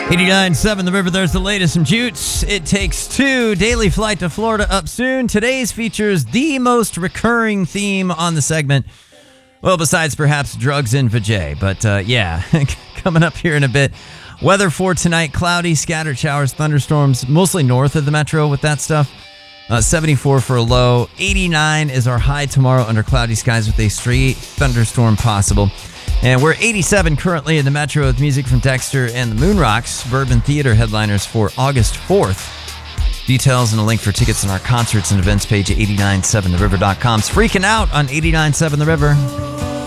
89.7 The River, there's the latest from Jutes. It Takes Two, daily flight to Florida up soon. Today's features the most recurring theme on the segment. Well, besides perhaps drugs and vajay. But yeah, coming up here in a bit. Weather for tonight, cloudy, scattered showers, thunderstorms, mostly north of the metro with that stuff. 74 for a low. 89 is our high tomorrow under cloudy skies with a straight thunderstorm possible. And we're 87 currently in the metro with music from Dexter and the Moonrocks, Suburban Theater headliners for August 4th. Details and a link for tickets on our concerts and events page at 897theriver.com. It's Freaking Out on 89.7 The River.